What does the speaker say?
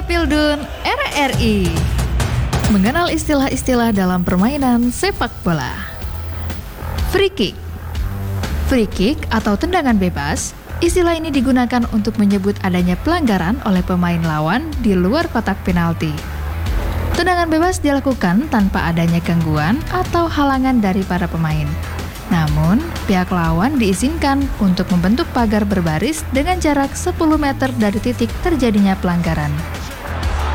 Kapildun RRI. Mengenal istilah-istilah dalam permainan sepak bola. Free kick. Free kick atau tendangan bebas, istilah ini digunakan untuk menyebut adanya pelanggaran oleh pemain lawan di luar kotak penalti. Tendangan bebas dilakukan tanpa adanya gangguan atau halangan dari para pemain. Namun, pihak lawan diizinkan untuk membentuk pagar berbaris dengan jarak 10 meter dari titik terjadinya pelanggaran.